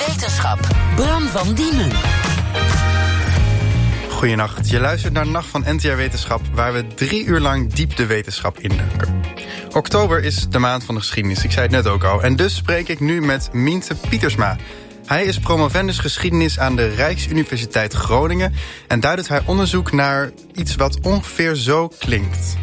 Wetenschap. Bram van Diemen. Goedenacht, je luistert naar Nacht van NTR Wetenschap, waar we 3 uur lang diep de wetenschap induiken. Oktober is de maand van de geschiedenis, ik zei het net ook al. En dus spreek ik nu met Mienthe Pietersma. Hij is promovendus geschiedenis aan de Rijksuniversiteit Groningen. En daar doet hij onderzoek naar iets wat ongeveer zo klinkt.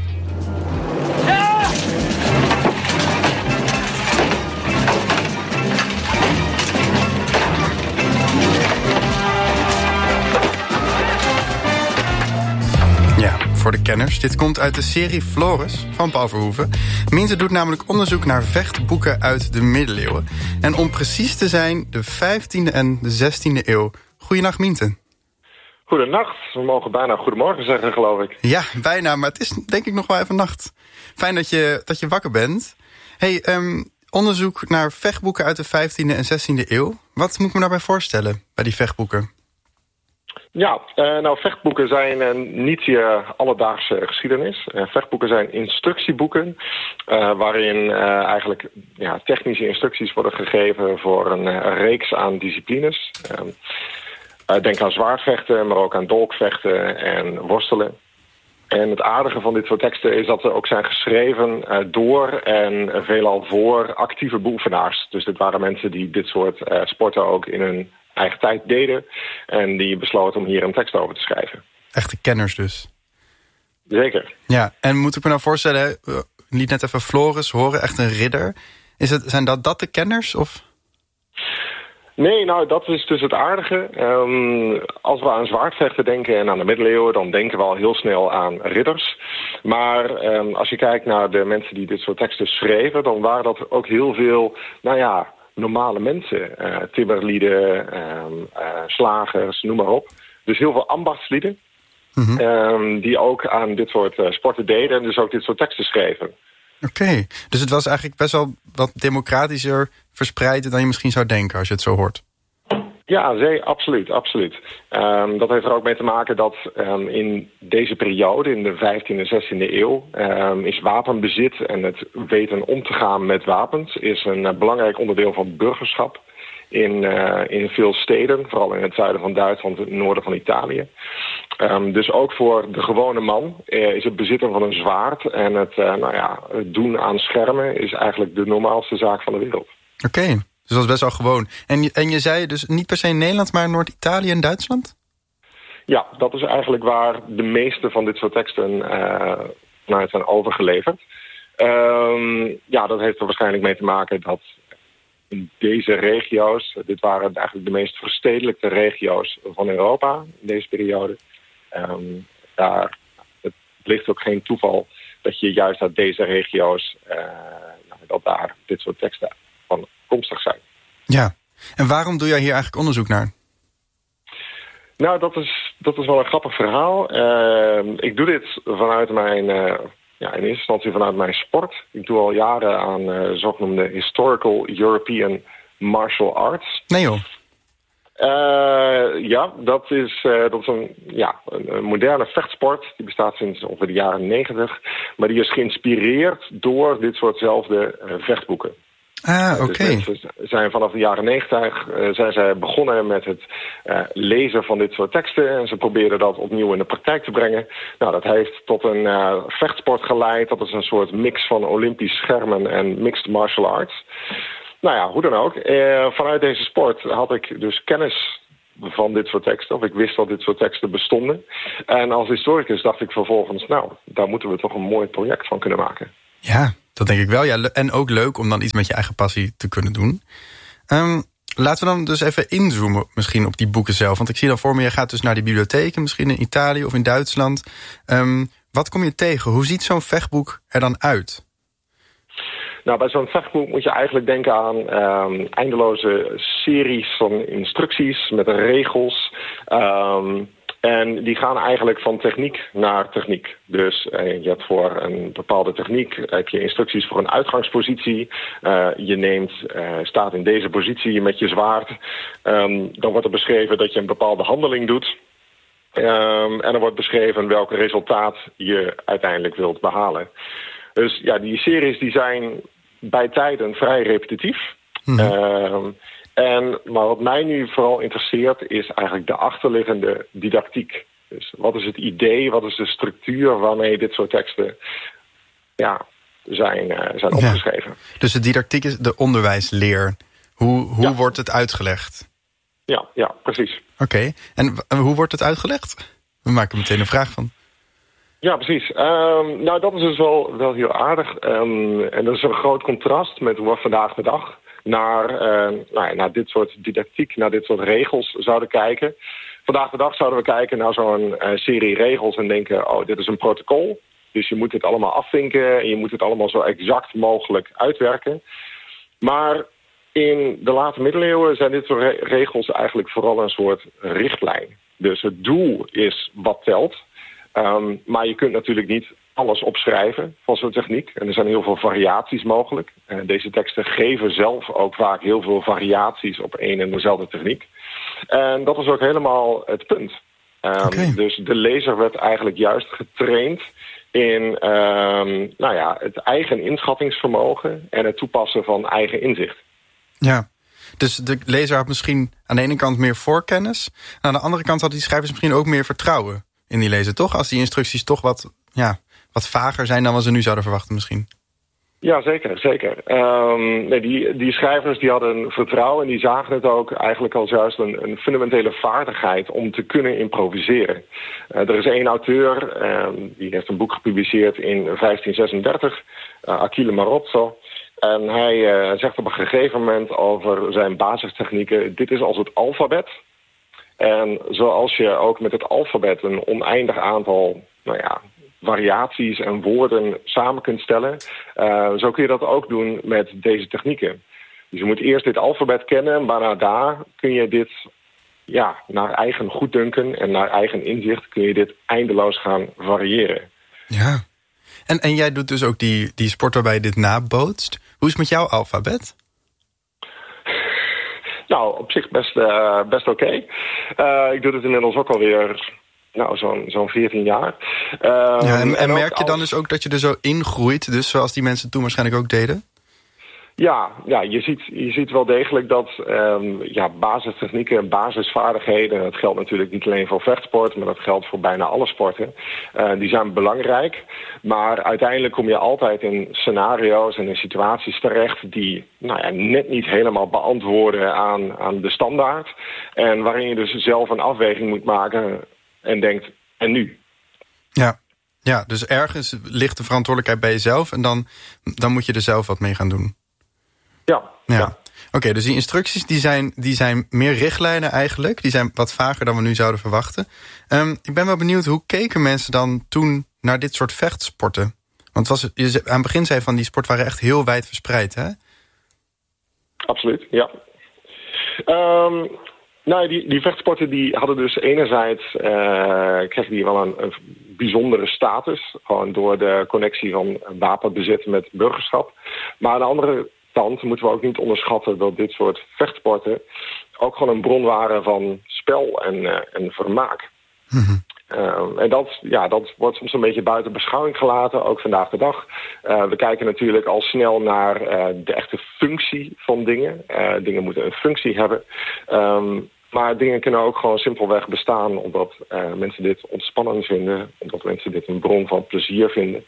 Voor de kenners, dit komt uit de serie Floris van Paul Verhoeven. Mienthe doet namelijk onderzoek naar vechtboeken uit de middeleeuwen. En om precies te zijn, de 15e en de 16e eeuw. Goedenacht, Mienthe. Goedenacht. We mogen bijna goedemorgen zeggen, geloof ik. Ja, bijna, maar het is denk ik nog wel even nacht. Fijn dat je wakker bent. Hey, onderzoek naar vechtboeken uit de 15e en 16e eeuw. Wat moet ik me daarbij voorstellen, bij die vechtboeken? Ja, vechtboeken zijn niet je alledaagse geschiedenis. Vechtboeken zijn instructieboeken waarin eigenlijk technische instructies worden gegeven voor een reeks aan disciplines. Denk aan zwaardvechten, maar ook aan dolkvechten en worstelen. En het aardige van dit soort teksten is dat ze ook zijn geschreven door en veelal voor actieve beoefenaars. Dus dit waren mensen die dit soort sporten ook in hun eigen tijd deden. En die besloten om hier een tekst over te schrijven. Echte kenners dus. Zeker. Ja, en moet ik me nou voorstellen, liet net even Floris horen, echt een ridder. Zijn dat de kenners? Of? Nee, dat is dus het aardige. Als we aan zwaardvechten denken en aan de middeleeuwen, dan denken we al heel snel aan ridders. Maar als je kijkt naar de mensen die dit soort teksten schreven, dan waren dat ook heel veel, normale mensen. Timmerlieden, slagers, noem maar op. Dus heel veel ambachtslieden. Mm-hmm. Die ook aan dit soort sporten deden en dus ook dit soort teksten schreven. Oké, dus het was eigenlijk best wel wat democratischer verspreid dan je misschien zou denken als je het zo hoort. Ja, absoluut. Dat heeft er ook mee te maken dat in deze periode, in de 15e en 16e eeuw, is wapenbezit en het weten om te gaan met wapens is een belangrijk onderdeel van burgerschap in veel steden, vooral in het zuiden van Duitsland en het noorden van Italië. Dus ook voor de gewone man is het bezitten van een zwaard en het doen aan schermen is eigenlijk de normaalste zaak van de wereld. Oké, dus dat is best wel gewoon. En je zei dus niet per se in Nederland, maar Noord-Italië en Duitsland? Ja, dat is eigenlijk waar de meeste van dit soort teksten zijn overgeleverd. Dat heeft er waarschijnlijk mee te maken dat in deze regio's, dit waren eigenlijk de meest verstedelijkte regio's van Europa in deze periode. Het ligt ook geen toeval dat je juist uit deze regio's, dat daar dit soort teksten van komstig zijn. Ja, en waarom doe jij hier eigenlijk onderzoek naar? Nou, dat is wel een grappig verhaal. Ik doe dit vanuit mijn, in eerste instantie vanuit mijn sport. Ik doe al jaren aan zogenoemde Historical European Martial Arts. Nee joh. Dat is een moderne vechtsport. Die bestaat sinds ongeveer de jaren 90. Maar die is geïnspireerd door dit soortzelfde vechtboeken. Oké. Dus mensen zijn vanaf de jaren 90 zijn zij begonnen met het lezen van dit soort teksten. En ze probeerden dat opnieuw in de praktijk te brengen. Nou, dat heeft tot een vechtsport geleid. Dat is een soort mix van Olympisch schermen en mixed martial arts. Nou ja, hoe dan ook. Vanuit deze sport had ik dus kennis van dit soort teksten. Of ik wist dat dit soort teksten bestonden. En als historicus dacht ik vervolgens, daar moeten we toch een mooi project van kunnen maken. Ja, dat denk ik wel. Ja, en ook leuk om dan iets met je eigen passie te kunnen doen. Laten we dan dus even inzoomen misschien op die boeken zelf. Want ik zie dan voor me, je gaat dus naar die bibliotheken, misschien in Italië of in Duitsland. Wat kom je tegen? Hoe ziet zo'n vechtboek er dan uit? Nou, bij zo'n vechtboek moet je eigenlijk denken aan eindeloze series van instructies met regels. En die gaan eigenlijk van techniek naar techniek. Dus je hebt voor een bepaalde techniek heb je instructies voor een uitgangspositie. Je staat in deze positie met je zwaard. Dan wordt er beschreven dat je een bepaalde handeling doet. En er wordt beschreven welk resultaat je uiteindelijk wilt behalen. Dus ja, die series die zijn bij tijden vrij repetitief. Mm-hmm. Maar wat mij nu vooral interesseert is eigenlijk de achterliggende didactiek. Dus wat is het idee, wat is de structuur waarmee dit soort teksten zijn opgeschreven. Ja. Dus de didactiek is de onderwijsleer. Hoe wordt het uitgelegd? Ja, precies. Oké. En hoe wordt het uitgelegd? We maken meteen een vraag van. Ja, precies. Dat is dus wel heel aardig. En dat is een groot contrast met hoe we vandaag de dag naar dit soort didactiek, naar dit soort regels zouden kijken. Vandaag de dag zouden we kijken naar zo'n serie regels en denken, dit is een protocol. Dus je moet dit allemaal afvinken en je moet het allemaal zo exact mogelijk uitwerken. Maar in de late middeleeuwen zijn dit soort regels eigenlijk vooral een soort richtlijn. Dus het doel is wat telt. Maar je kunt natuurlijk niet alles opschrijven van zo'n techniek. En er zijn heel veel variaties mogelijk. Deze teksten geven zelf ook vaak heel veel variaties op één en dezelfde techniek. En dat is ook helemaal het punt. Dus de lezer werd eigenlijk juist getraind in het eigen inschattingsvermogen en het toepassen van eigen inzicht. Ja, dus de lezer had misschien aan de ene kant meer voorkennis. En aan de andere kant hadden die schrijvers misschien ook meer vertrouwen in die lezer, toch? Als die instructies toch wat vager zijn dan we ze nu zouden verwachten misschien. Ja, zeker. Die schrijvers die hadden vertrouwen en die zagen het ook eigenlijk als juist een fundamentele vaardigheid om te kunnen improviseren. Er is één auteur, die heeft een boek gepubliceerd in 1536, Achille Marozzo. En hij zegt op een gegeven moment over zijn basistechnieken, dit is als het alfabet. En zoals je ook met het alfabet een oneindig aantal variaties en woorden samen kunt stellen, zo kun je dat ook doen met deze technieken. Dus je moet eerst dit alfabet kennen, maar daarna kun je dit naar eigen goeddunken en naar eigen inzicht kun je dit eindeloos gaan variëren. Ja. En jij doet dus ook die sport waarbij je dit nabootst. Hoe is het met jouw alfabet? Nou, op zich best oké. Ik doe het inmiddels ook alweer zo'n 14 jaar. En merk je dan dus ook dat je er zo ingroeit, dus zoals die mensen toen waarschijnlijk ook deden? Ja, je ziet wel degelijk dat basistechnieken en basisvaardigheden, dat geldt natuurlijk niet alleen voor vechtsport, maar dat geldt voor bijna alle sporten, die zijn belangrijk. Maar uiteindelijk kom je altijd in scenario's en in situaties terecht die net niet helemaal beantwoorden aan de standaard. En waarin je dus zelf een afweging moet maken en denkt, en nu? Ja, dus ergens ligt de verantwoordelijkheid bij jezelf en dan moet je er zelf wat mee gaan doen. Ja. Oké, dus die instructies die zijn meer richtlijnen eigenlijk. Die zijn wat vager dan we nu zouden verwachten. Ik ben wel benieuwd, hoe keken mensen dan toen naar dit soort vechtsporten? Want aan het begin zei van die sport waren echt heel wijd verspreid, hè? Absoluut, ja. Die vechtsporten die hadden dus enerzijds kregen die wel een bijzondere status, gewoon door de connectie van wapenbezit met burgerschap. Maar aan de andere kant moeten we ook niet onderschatten dat dit soort vechtsporten ook gewoon een bron waren van spel en vermaak. Mm-hmm. En dat wordt soms een beetje buiten beschouwing gelaten, ook vandaag de dag. We kijken natuurlijk al snel naar de echte functie van dingen. Dingen moeten een functie hebben. Maar dingen kunnen ook gewoon simpelweg bestaan omdat mensen dit ontspannend vinden, omdat mensen dit een bron van plezier vinden.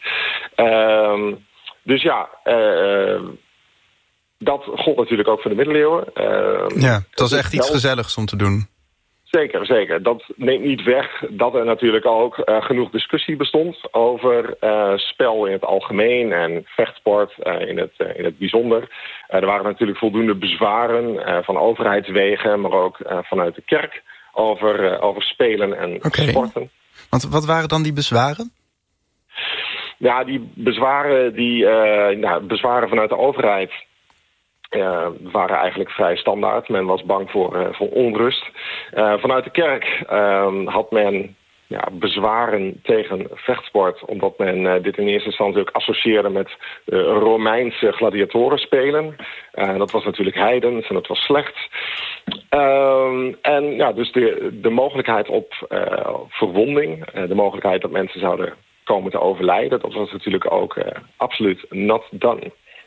Dat gold natuurlijk ook voor de middeleeuwen. Het was echt iets gezelligs om te doen. Zeker. Dat neemt niet weg dat er natuurlijk ook genoeg discussie bestond over spel in het algemeen en vechtsport in het bijzonder. Er waren natuurlijk voldoende bezwaren van overheidswegen, maar ook vanuit de kerk over spelen en sporten. Want wat waren dan die bezwaren? Ja, die bezwaren, bezwaren vanuit de overheid waren eigenlijk vrij standaard. Men was bang voor onrust. Vanuit de kerk had men bezwaren tegen vechtsport, omdat men dit in eerste instantie ook associeerde met Romeinse gladiatorenspelen. Dat was natuurlijk heidens en dat was slecht. Dus de mogelijkheid op verwonding, de mogelijkheid dat mensen zouden komen te overlijden, dat was natuurlijk ook absoluut not done.